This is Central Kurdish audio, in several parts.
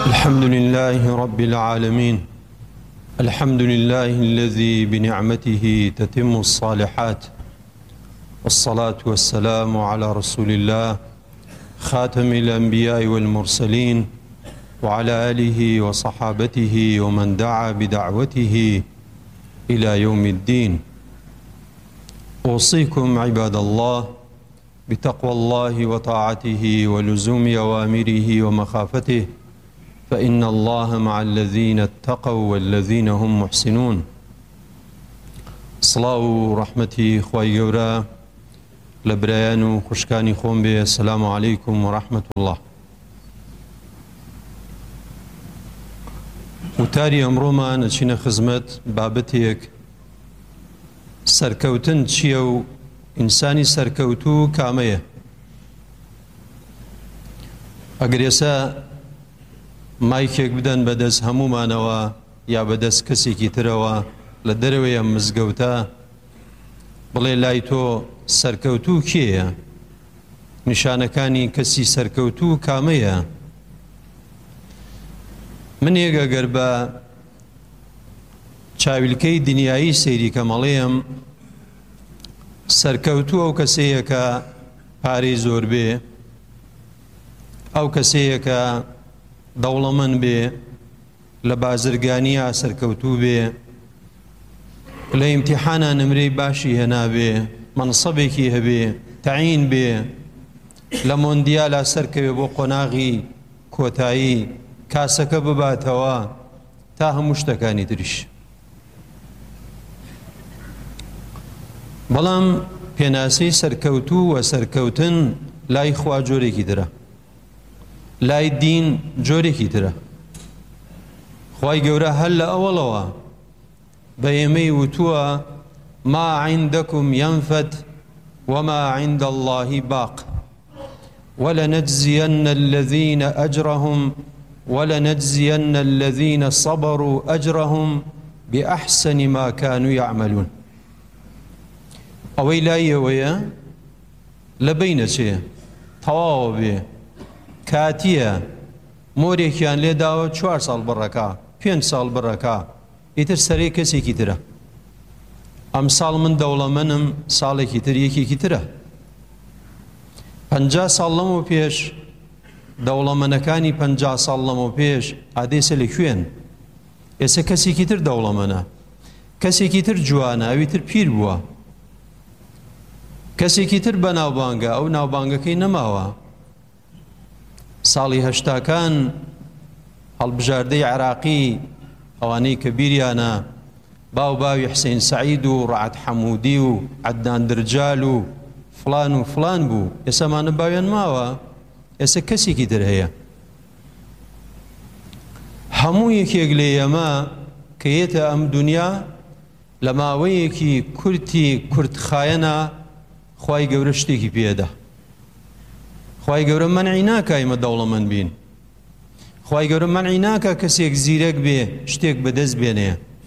الحمد لله رب العالمين. الحمد لله الذي بنعمته تتم الصالحات، والصلاة والسلام على رسول الله خاتم الأنبياء والمرسلين وعلى آله وصحابته ومن دعا بدعوته إلى يوم الدين. أوصيكم عباد الله بتقوى الله وطاعته ولزوم أوامره ومخافته، فإن الله مع الذين اتقوا والذين هم محسنون. صلاة ورحمتي خوي جورا لبريان خشكاني خوم بي. السلام عليكم ورحمة الله. وتاري أمروما نشين خزمت بابتيك سركوتن تشيو إنساني سركوتو كامية أقريسا مایکێک بدەن بەدەست هەمومانەوە یا بەدەست کەسێکی ترەوە لە دەرەوەی ئەم مزگەوتە بڵێ لای تۆ سەرکەوتوو کێیە؟ نیشانەکانی کەسی سەرکەوتوو کامەیە؟ من ئەگەر بە چاویلکەی دنیایی سەیری کەمەڵێم سەرکەوتوو ئەو کەسەیە کە پارەی زۆر بێ، ئەو کەسەیە کە دەوڵەمەند بێ، لە بازرگانیە سەرکەوتوو بێ، لە ئیمتیحانە نمرەی باشی هێنابێ، مەنسەبێکی هەبێ، تەعین بێ، لە مۆندیالە سەرکەوێ بۆ قۆناغی کۆتایی، کاسەکە بباتەوە تا هەموو شتەکانی تریش. بەڵام پێناسەی سەرکەوتوو و سەرکەوتن لای خوا جۆرێکی ترە، لای دین جۆرێکی ترە. خوای گەورە هەر لە ئەوڵەوە بە ئێمەی وتووە ما عندكم ينفد وما عند الله باق ولنجزين الذين أجرهم ولنجزين الذين صبروا أجرهم بأحسن ما كانوا يعملون. ئەوەی لایەوەیە لەبەینە چێ تەواوە بێ، کاتیە مۆرێکیان لێداوە 4 ساڵ بڕەکە، 5 ساڵ بڕەکە، ئیتر سەرەی کەسێکی ترە. ئەم ساڵ من دەوڵەمەندم، ساڵێکی تر یەکێکی ترە. 50 ساڵ لەمەوە پێش دەوڵەمەندەکانی 50 ساڵ لەمەوە پێش ئادێسە لەکوێن؟ ئێستا کەسێکی تر دەوڵەمەندە، کەسێکی تر جوانە، ئەوی تر پیر بووە، کەسێکی تر بە ناوبانگە، ئەو ناوبانگەکەی نەماوە. ساڵی هەشتاکان هەڵبژاردەی عێراقی ئەوانەی کە بیریانە باو باوی حسین سەعید و ڕەعەت حەموودی و عەدنان درجال و فلان بوو. ئێسامانە باویان ماوە، ئێستا کەسێکی تر هەیە. هەموو یەکێک لێ ئێمە کە یێتە ئەم دنیا لە ماوەیەکی کورتی کورتخایەنە خوای گەورە شتێکی پێدە. خوای گەورە مەنعی ناکە ئێمە دەوڵەمەند بین، خوای گەورە مەنعی ناکە کەسێک زیرەک بێ شتێک بەدەست بێنێ،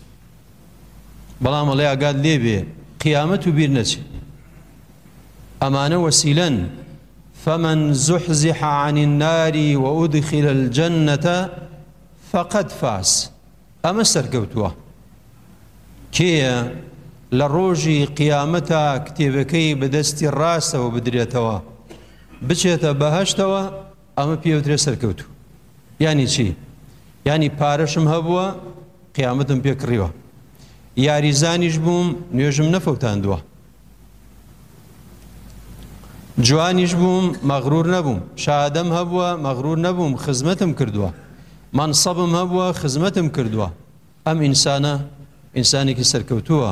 بەڵام ئەڵێ ئاگات لێ بێ قیامەت و بیر نەچێ. ئەمانە وەسیلەن. فمن زحزح عن النار وأدخل الجنة فقد فاز. ئەمە سەرکەوتووە. کێیە لە ڕۆژی قیامەتە کتێبەکەی بەدەستی ڕاستەوە بدرێتەوە بچێتە بەهەشتەوە، ئەمە پێوترێ سەرکەوتوو. یانی چی؟ یانی پارەشم هەبووە قیامەتم پێکڕیوە، یاریزانیش بووم نوێژم نەفەوتاندووە، جوانیش بووم مەغرور نەبووم، شادەم هەبووە مەغرور نەبووم، خزمەتم کردووە، مەنسەبم هەبووە خزمەتم کردووە. ئەم ئینسانە ئینسانێکی سەرکەوتووە.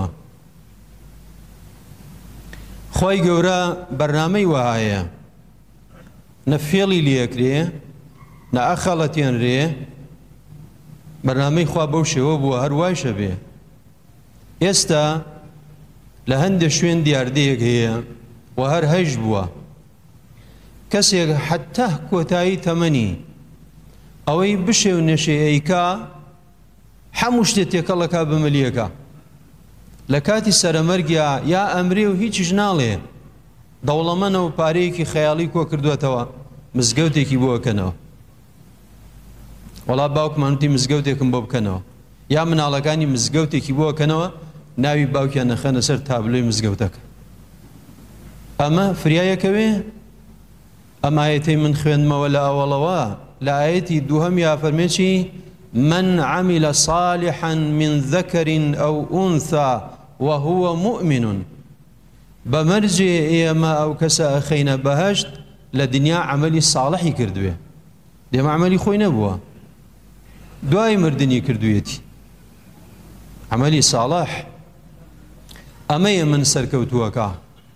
خوای گەورە بەرنامەی وایە نە فێڵی لێکرێ نە ئەخەڵەتێنرێ، بەرنامەی خوا بەو شێوە بووە هەر وایشە بێ. ئێستا لە هەندێک شوێن دیاردەیەک هەیە و هەر هەژ بووە، کەسێک حەتە کۆتایی تەمەنی ئەوەی بشێ و نەشێ ئەیکا هەموو شتێک تێکەڵەکە بمەلیەکە، لە کاتی سەرەمەرگیا یا ئەمرێ و هیچیش ناڵێ، دەوڵەمەندە و پارەیەکی خەیاڵی کۆ کردوێتەوە مزگەوتێکی بۆکەنەوە. وڵا باوکمانوتی مزگەوتێکم بۆ بکەنەوە، یا مناڵەکانی مزگەوتێکی بۆ بکەنەوە، ناوی باوکیان نەخەنە سەر تابلۆی مزگەوتەکە. ئەمە فریایەکەوێ؟ ئەم ئایەتەی من خوێندمەوە لە ئەوڵەوە لە ئایەتی دووهەم یا فەرمێکی من عمل صالحا من ذكر أو أنثى وهو مؤمن بمرجێ ئێمە ئەو کەسە ئەخەینە بەهەشت لە دنیا عملی صالحی کردوێ، دێمە عملی خۆی نەبووە، دوای مردنی کردوێتی عملی صالح. ئەمەیە من سەرکەوتووەکە،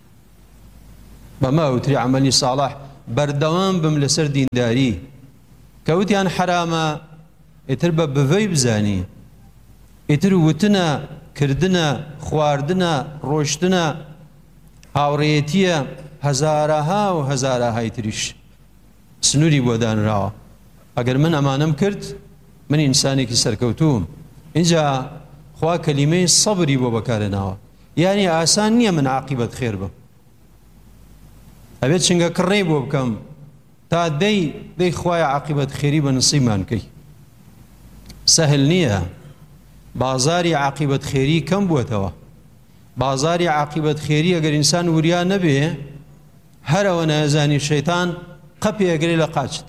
بەمە ئەوتری عملی صالح. بەردەوام بم لەسەر دینداری، کەوتیان حرامە ئیتر بە بڤەی بزانی، ئیتر وتنە، کردنە، خواردنە، ڕۆشتنە، هاوڕێیەتیە، هەزارەها و هەزارەهای تریش سنووری بۆ دانراوە. ئەگەر من ئەمانم کرد من ئینسانێکی سەرکەوتووم. اینجا خوا کەلیمەی سەبری بۆ بەکارهێناوە، یعنی ئاسان نییە من عاقیبەت خێر بم، ئەبێت چنگە کڕێی بۆ بکەم تا دەی خوایە عاقیبەت خێری بە نسیبمان کەی. سەهل نییە، بازاری عاقیبەت خێری کەم بووەتەوە. بازاری عاقیبەت خێری ئەگەر ئینسان وریا نەبێ، هەرەوە نەزانی شەیتان قەپی ئەگرێ لە قاچت،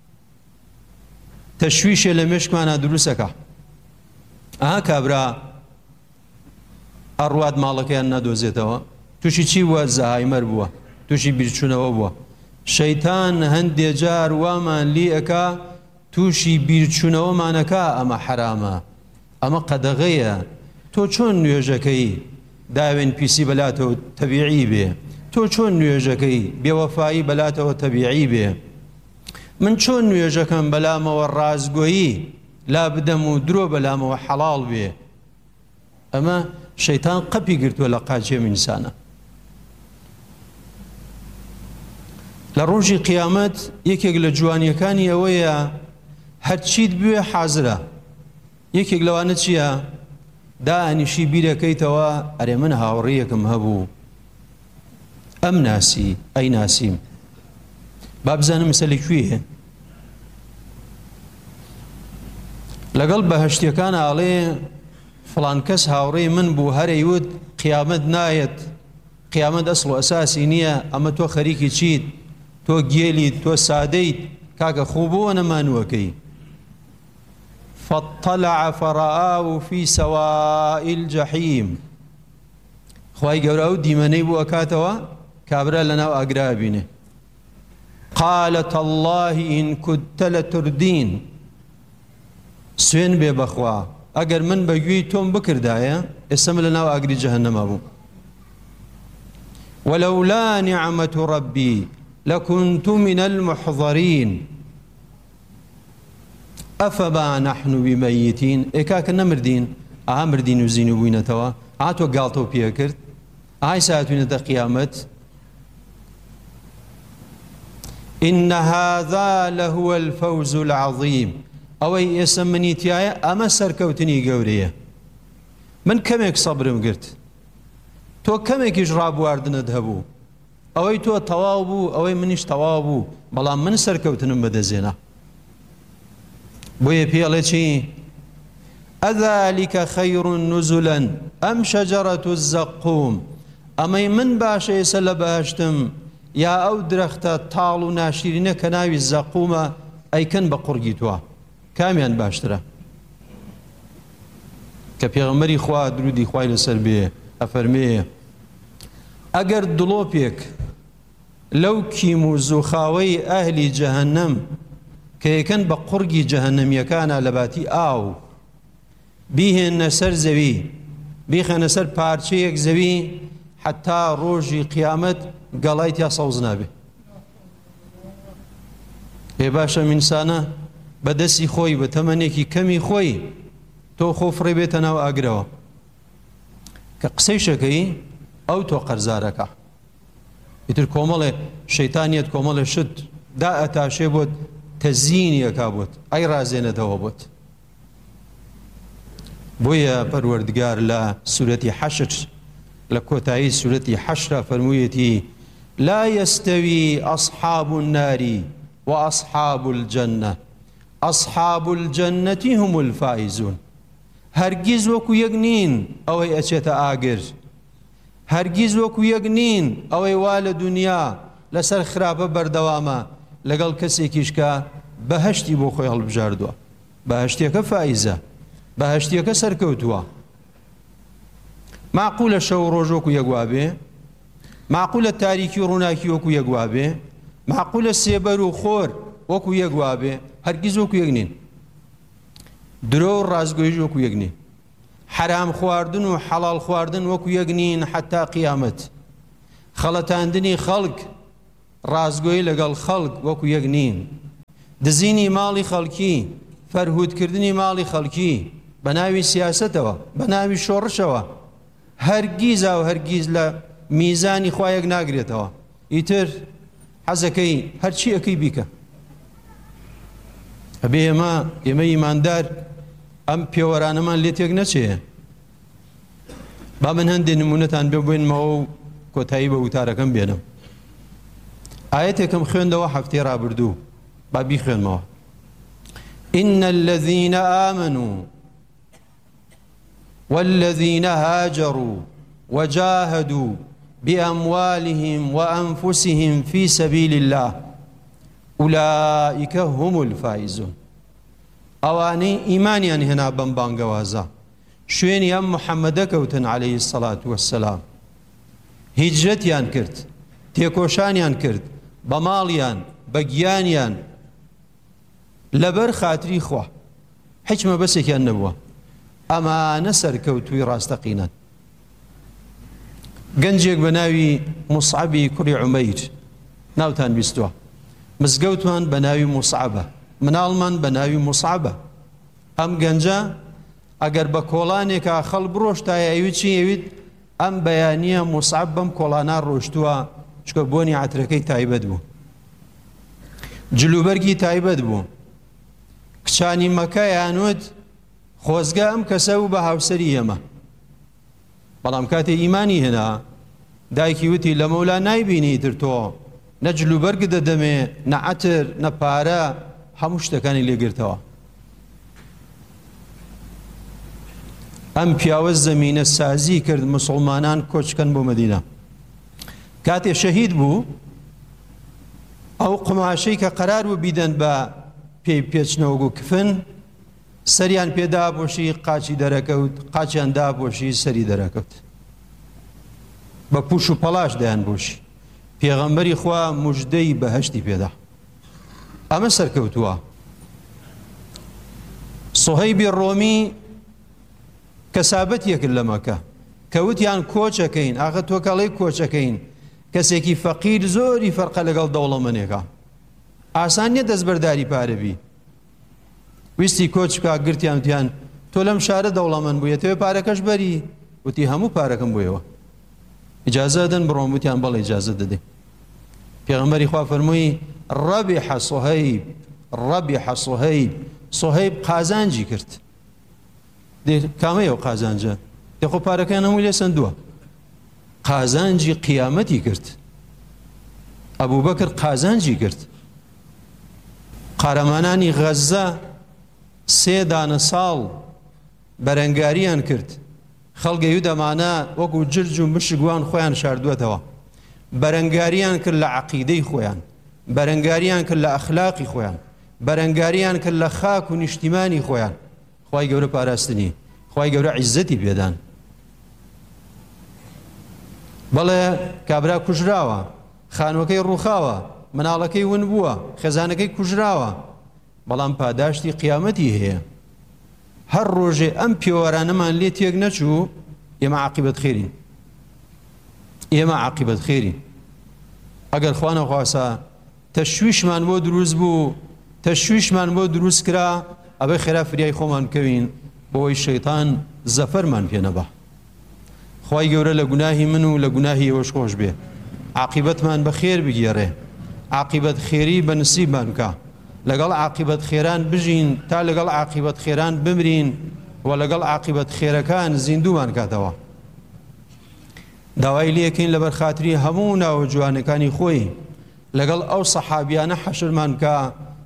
تەشویشێ لە مێشکمانە دروستەکە. ئەها کابرا ئەڕوات ماڵەکەیان نەدۆزێتەوە، تووشی چی بووە؟ زەهایمەر بووە، تووشی بیرچوونەوە بووە. شەیتان هەندێ جار وامان لی ئەکا تووشی بیرچوونەوەمانەکە ئەمە حرامە، ئەمە قەدەغەیە، تۆ چۆن نوێژەکەی داوێن پیسی بەلاتەوە تەبیعی بێ، تۆ چۆن نوێژەکەی بێوەفایی بەلاتەوە تەبیعی بێ، من چۆن نوێژەکەم بەلامەوە ڕازگۆیی لا بدەم و درۆ بەلامەوە حەڵاڵ بێ. ئەمە شەیتان قەپی گرتووە لە قاچێ ئینسانە. لە ڕۆژی قیامەت یەکێک لە جوانیەکانی ئەوەیە هەرچیت بوێ حازرە. یەکێک لەوانە چییە؟ دائنیشی بیرەکەیتەوە ئەرێ من هاوڕێیەکم هەبوو، ئەم ناسی، ئەی ناسیم، با بزانم مەسەلەی کوێیە. لەگەڵ بەهەشتیەکان ئاڵێ فڵان کەس هاوڕێی من بوو، هەرەیوت قیامەت نایەت، قیامەت ئەسڵ و ئەساسی نییە، ئەمە تۆ خەریکی چیت، تۆ گێلیت، تۆ سادەیت، کاکە خوو بۆ نەمانووەکەی. فاطلع فرآه في سواء الجحيم. خوای گەورە ئەو دیمەنەی بوو ئەکاتەوە کابرا لەناو ئاگرا بینێ. قال تالله إن كنت لتردين. سوێن بێ بەخوا ئەگەر من بەگوێی تۆم بکردایە ئێستا لەناو ئاگری جەهەنەما بوو. ولولا نعمة ربي لكنت من المحضرين أفما نحن بميتين. ئێکاکە نەمردین، ئاها مردین و زین و بووینەتەوە، ئاها تۆ گاڵتەو پێ کرد، ئاهای ساتوینەتە قیامەت. إن هذا لهو الفوز العظيم. ئەوەی ئێستا منیتیایە ئەمە سەرکەوتنی گەورەیە. من کەمێک سەبرم گرت، تۆ کەمێکیش ڕابواردنت هەبوو، ئەوەی تۆ تەواو بوو، ئەوەی منیش تەواو بوو، بەڵام من سەرکەوتنم بەدەزێنە. بۆیە پێڵێ چی؟ ئەذالکە خەیر نوزولا ئەم شەجەرەت الزەقوم. ئەمەی من باشە ئێستا لە بەهەشتم، یا ئەو درەختە تاڵ و ناشرینە کە ناوی زەقومە ئەیکەن بە قوڕگی توە، کامیان باشترە؟ کە پێغەمبەری خوا درودی خوای لەسەر بێ ئەفەرمێ ئەگەر دڵۆپێک لەو کیم و زوخاوەی ئەهلی جەهەنەم کە یەکەن بە قوڕگی جەهەنەمیەکانە لە باتی ئاو بیهێنە سەر زەوی، بیخەنە سەر پارچەیەک زەوی، حتا ڕۆژی قیامەت گەڵای تیا سەوز نابێ. پێ باشە ئینسانە بەدەستی خۆی بە تەمەنێکی کەمی خۆی تۆ خۆ فڕێ بێتە ناو ئاگرەوە، کە قسەی شەکەی ئەو تۆ قەرزارەکە. ئیتر کۆمەڵێ شەیتانیەت کۆمەڵێ شت دا ئەتاشێ بۆت تەزیینیەکا بۆت، ئەی ڕازێنێتەوە بۆت. بۆیە پەروەردگار لە سورەتی حەشر لە کۆتایی سورەتی حەشرە فەرموویەتی لا يستوي أصحاب النار وأصحاب الجنة أصحاب الجنة هم الفائزون هەرگیز وەکو یەک نین ئەوەی ئەچێتە ئاگر هەرگیز وەکو یەک نین ئەوەی وا لە دنیا لەسەر خراپە بەردەوامە لەگەڵ کەسێکیش کە بەهەشتی بۆ خۆی هەڵبژاردووە بەهەشتێکە فائیزە بەهەشتێکە سەرکەوتووە معقولە شەو ڕۆژ وەکو یەک وا بێ معقولە تاریکی و ڕووناکی وەکو یەک وا بێ معقولە سێبەر و خۆر وەکو یەک وا بێ هەرگیز وەکو یەک نین درۆ و ڕازگۆییش وەکو یەک نین حرام خواردن و حەڵاڵ خواردن وەکو یەک نین حتا قیامەت خەڵەتاندنی خەڵک ڕازگۆیی لەگەڵ خەڵک وەکو یەک نین دزینی ماڵی خەڵکی فەرهودکردنی ماڵی خەڵکی بە ناوی سیاسەتەوە بە ناوی شۆڕشەوە هەرگیزا و هەرگیز لە میزانی خوا یەک ناگرێتەوە ئیتر حەزەکەی هەرچی ئەەکەی بیکە ئەبێ ئێمە ئیماندار ئەم پێوەرانەمان لێ تێک نەچێ با من هەندێک نمونەتان بێ بێنمەوە و کۆتایی بە وتارەکەم بێنم ئاەتێکم خوێندەوە هەفتەی ڕابردوو با بیخوێنمەوە إن الذين آمنوا والذين هاجروا وجاهدوا بأموالهم وأنفسهم في سبيل الله أولئك هم الفائزون ئەوانەی ئیمانیان هێنا بەم بانگەوازە شوێنی ئەم محەممەدە کەوتن عليه الصلاة والسلام هیجرەتیان کرد تێکۆشانیان کرد بە ماڵیان بە گیانیان لەبەر خاتری خوا هیچ مەبەسێکیان نەبووە ئەمانە سەرکەوتووی ڕاستەقینەن گەنجێک بە ناوی موسعەبی کوڕی عومەیر ناوتان بیستووە مزگەوتمان بە ناوی موسعەبە مناڵمان بە ناوی موسعەبە ئەم گەنجە ئەگەر بە کۆڵانێکا خەڵ بڕۆشتایە ئەویت چی ئەویت ئەم بەیانیە موسعەب بەم کۆڵانە ڕۆشتووە چکە بۆنی عەترەکەی تایبەت بوو جلوبەرگی تایبەت بوو کچانی مەکە یانوت خۆزگە ئەم کەسە و بە هاوسەری ئێمە بەڵام کاتێ ئیمانی هێنا دایکی وتی لە مەولا نایبینی تر تۆ نە جلوبەرگ دەدەمێ نە عەتر نە پارە هەموو شتەکانی لێگرتەوە ئەم پیاوە زەمینە سازی کرد موسڵمانان کۆچکەن بۆ مەدینە کاتێ شەهید بوو ئەو قماشەی کە قەرار بوو بیدەن بە پێی پێچنەوە و کفن سەریان پێدا بۆشی قاچی دەرەکەوت قاچیان دابۆشی سەری دەرەکەوت بە پوش و پەلاش دایان بۆشی پێغەمبەری خوا موژدەی بەهەشتی پێدا ئەمە سەرکەوتووە سوهەیبی ڕۆمی کەسابەت یەکرد لە مەکە کەوتیان کۆچەکەین ئاخە تۆ کەڵێ کۆچەکەین کەسێکی فەقیر زۆری فەرقە لەگەڵ دەوڵەمەندێکە ئاسان نییە دەستبەرداری پارەبی ویستی کۆچ بکە گرتیان وتیان تۆ لەم شارە دەوڵەمەند بوویەتەوە پارەکەش بەری وتی هەموو پارەکەم بۆیەوە ئیجازە دەن بڕۆم وتیان بەڵێ ئیجازە دەدەین پێغەمبەری خوا فەرمووی ڕەبیح سوهەیب ڕەبیح سوهەیب سوهەیب قازانجی کرد کامەیەوە قازانجە دەخۆ پارەکەیان هەمووی لێ سندووە قازانجی قیامەتی کرد ئەبوو بەکر قازانجی کرد قارەمانانی غەزە 3 دانە ساڵ بەرەنگاریان کرد خەڵگەی و دەمانە وەکو جرج و مشگوان خۆیان شاردووەتەوە بەرەنگاریان کرد لە عەقیدەی خۆیان بەرەنگاریان کرد لە ئەخلاقی خۆیان بەرەنگاریان کرد لە خاک و نیشتیمانی خۆیان خوای گەورە پاراستنی خوای گەورە عیزەتی پێدان بەڵێ کابرا کوژراوە خانوەکەی ڕووخاوە مناڵەکەی ون بووە خێزانەکەی کوژراوە بەڵام پاداشتی قیامەتی هەیە هەر ڕۆژێ ئەم پێوەرانەمان لێ تێک نەچوو ئێمە عاقبەت خێرین ئێمە عاقبەت خێرین ئەگەر خوا نەخواسا تەشویشمان بۆ دروست بوو تەشویشمان بۆ دروست کرا ئەبێ خێرا فریای خۆمان بکەوین بۆی شەیتان زەفەرمان پێ نەبا خوای گەورە لە گوناهی من و لە گوناهی ئێوەش خۆش بێ عاقبەتمان بە خێر بگێڕێ عاقبەت خێری بە نسیبمان بکە لەگەڵ عاقبەت خێران بژین تا لەگەڵ عاقبەت خێران بمرین و لەگەڵ عاقبەت خێرەکان زیندومان کاتەوە داوای لێکەین لەبەر خاتری هەموو ناوە جوانەکانی خۆی لەگەڵ ئەو سەحابیانە حەشرمان بکە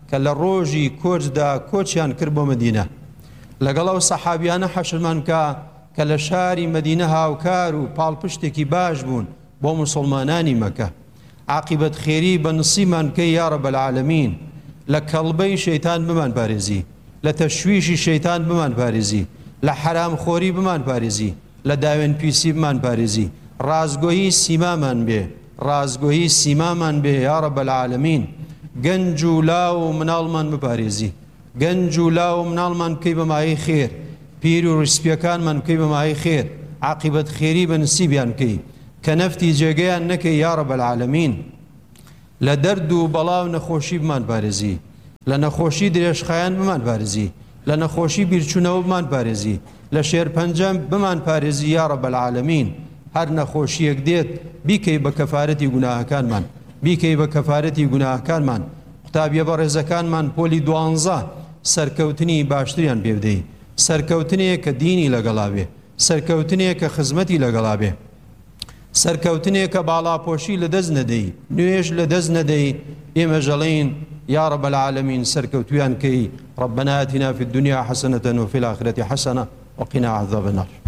کە لە ڕۆژی کۆچدا کۆچیان کرد بۆ مەدینە لەگەڵ ئەو سەحابیانە حەشرمان کە لە شاری مەدینە هاوکار و پاڵپشتێکی باش بوون بۆ موسڵمانانی مەکە عاقبەت خێری بە نسیمان بکەی یا رەب العالەمین لە کەڵبەی شەیتان بمان پارێزی لە تەشویشی شەیتان بمان پارێزی لە حرامخۆری بمان پارێزی لە داوێن پیسی بمان پارێزی ڕازگۆیی سیمامان بێ ڕازگۆیی سیمامان بێ یا رەب العالەمین گەنج و لاو و مناڵمان بپارێزی گەنج و لاو و مناڵمان بکەی بە مایەی خێر پیر و ڕیسپیەکانمان بکەی بە مایەی خێر عاقبەت خێری بە نسیبیان بکەی کە نەفتی جێگەیان نەکەی یا رەب العالەمین لە دەرد و بەڵاو نەخۆشی بمان پارێزی لە نەخۆشی درێژخایان بمان پارێزی لە نەخۆشی بیرچوونەوە بمان پارێزی لە شێرپەنجەم بمان پارێزی یا رەب العالەمین هەر نەخۆشیەک دێت بیکەی بە کەفارەتی گوناهەکانمان بیکەی بە کەفارەتی گوناهەکانمان قوتابیە بە ڕێزەکانمان پۆلی 12 سەرکەوتنی باشتریان پێ بدەی سەرکەوتنێک کە دینی لەگەڵا بێ سەرکەوتنێک کە خزمەتی لەگەڵا بێ سەرکەوتنێک کە باڵاپۆشی لە دەست نەدەی نوێژ لە دەست نەدەی ئێمە ژەڵین يا رب العالمين سركوتويان كي ربنا آتنا في الدنيا حسنة وفي الآخرة حسنة وقنا عذاب النار